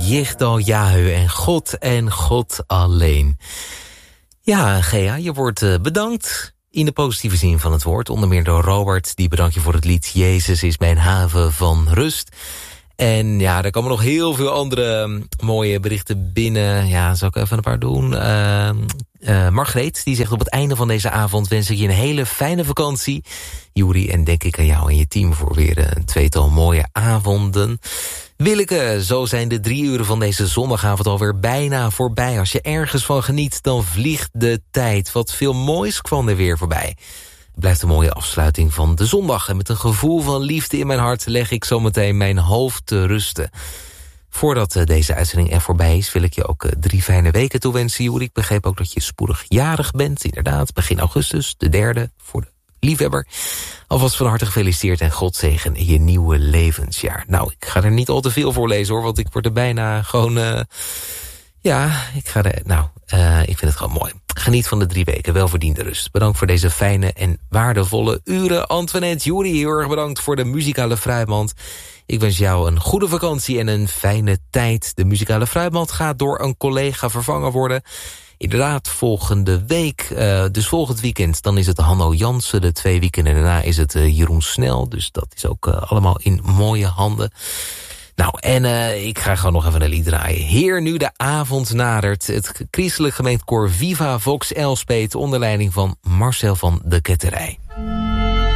Yigdal Yahu en God alleen. Ja, Gea, je wordt bedankt in de positieve zin van het woord. Onder meer door Robert, die bedankt je voor het lied Jezus is mijn haven van rust. En ja, er komen nog heel veel andere mooie berichten binnen. Ja, zal ik even een paar doen. Margreet, die zegt op het einde van deze avond wens ik je een hele fijne vakantie. Juri, en denk ik aan jou en je team voor weer een tweetal mooie avonden. Willeke, zo zijn de 3 uren van deze zondagavond alweer bijna voorbij. Als je ergens van geniet, dan vliegt de tijd. Wat veel moois kwam er weer voorbij. Het blijft een mooie afsluiting van de zondag. En met een gevoel van liefde in mijn hart leg ik zometeen mijn hoofd te rusten. Voordat deze uitzending er voorbij is, wil ik je ook 3 fijne weken toewensen, Juri. Ik begreep ook dat je spoedig jarig bent, inderdaad. Begin augustus, de 3e, voor de liefhebber. Alvast van harte gefeliciteerd en God zegen in je nieuwe levensjaar. Nou, ik ga er niet al te veel voor lezen, hoor, want ik word er bijna gewoon... ik vind het gewoon mooi. Geniet van de 3 weken, welverdiende rust. Bedankt voor deze fijne en waardevolle uren. Antoinette, Juri, heel erg bedankt voor de muzikale fruitmand. Ik wens jou een goede vakantie en een fijne tijd. De muzikale fruitmand gaat door een collega vervangen worden. Inderdaad, volgende week, dus volgend weekend, dan is het Hanno Jansen. De 2 weekenden daarna is het Jeroen Snel. Dus dat is ook allemaal in mooie handen. Nou, en ik ga gewoon nog even een lied draaien. Heer, nu de avond nadert. Het christelijk gemeentekoor Viva Vox Elspet onder leiding van Marcel van de Ketterij.